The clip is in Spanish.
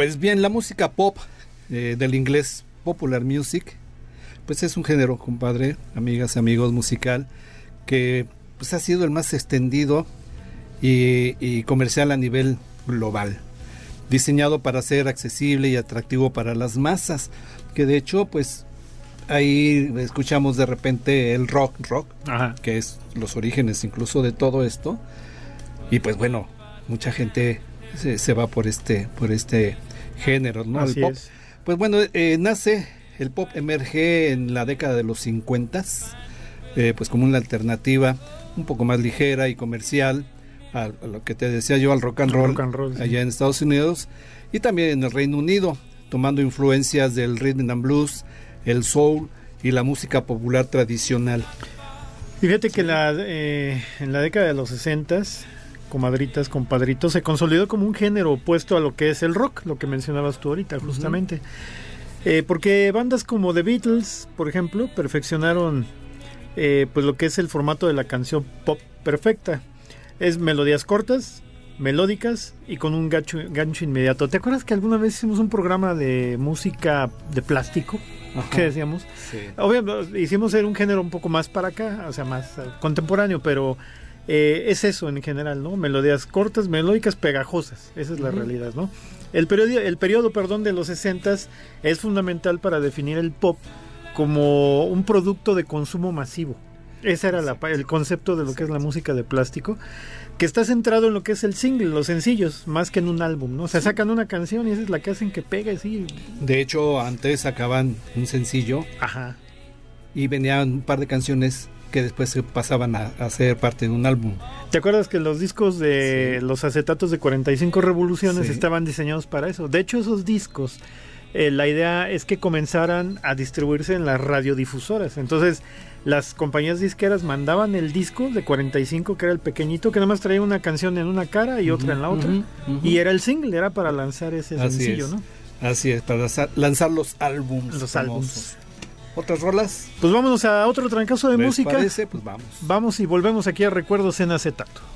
Pues bien, la música pop, del inglés popular music, pues es un género, compadre, amigas, amigos, musical, que pues ha sido el más extendido y comercial a nivel global, diseñado para ser accesible y atractivo para las masas, que de hecho pues ahí escuchamos de repente el rock, Ajá. que es los orígenes incluso de todo esto, y pues bueno, mucha gente se va por este género, ¿no? Así el pop. es. Pues bueno, nace, el pop emerge en la década de los 50, pues como una alternativa un poco más ligera y comercial a lo que te decía yo, al rock and roll, Sí. allá en Estados Unidos y también en el Reino Unido, tomando influencias del rhythm and blues, el soul y la música popular tradicional. Y fíjate que en la década de los 60s, comadritas, compadritos, se consolidó como un género opuesto a lo que es el rock, lo que mencionabas tú ahorita, justamente. Porque bandas como The Beatles, por ejemplo, perfeccionaron pues lo que es el formato de la canción pop perfecta. Es melodías cortas, melódicas y con un gancho inmediato. ¿Te acuerdas que alguna vez hicimos un programa de música de plástico? Ajá. ¿Qué decíamos? Sí. Obviamente hicimos ser un género un poco más para acá, o sea, más contemporáneo, pero es eso en general, ¿no? Melodías cortas, melódicas, pegajosas. Esa es la realidad, ¿no? El periodo de los 60s es fundamental para definir el pop como un producto de consumo masivo. Ese era el concepto de lo que es la música de plástico, que está centrado en lo que es el single, los sencillos, más que en un álbum, ¿no? O sea, sacan una canción y esa es la que hacen que pegue, sí. De hecho, antes sacaban un sencillo. Ajá. Y venían un par de canciones que después se pasaban a ser parte de un álbum. ¿Te acuerdas que los discos de los acetatos de 45 revoluciones Sí. estaban diseñados para eso? De hecho, esos discos, la idea es que comenzaran a distribuirse en las radiodifusoras. Entonces, las compañías disqueras mandaban el disco de 45, que era el pequeñito, que nada más traía una canción en una cara y otra en la otra. Y era el single, era para lanzar ese sencillo, ¿no? Así es, para lanzar los álbums. Los famosos. álbums. ¿Otras rolas? Pues vámonos a otro trancazo de ¿Les música. parece? Pues vamos. Vamos y volvemos aquí a Recuerdos en Acetato.